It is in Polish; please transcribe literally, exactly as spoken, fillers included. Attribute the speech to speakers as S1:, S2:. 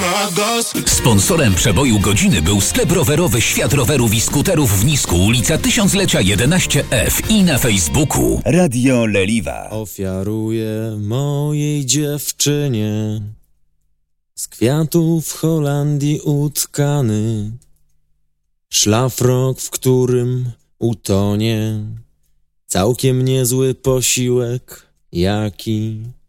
S1: Sponsorem przeboju godziny był sklep rowerowy Świat Rowerów i Skuterów w Nisku, ulica Tysiąclecia jedenaście F i na Facebooku Radio Leliwa.
S2: Ofiaruję mojej dziewczynie z kwiatów w Holandii utkany szlafrok, w którym utonie całkiem niezły posiłek, jaki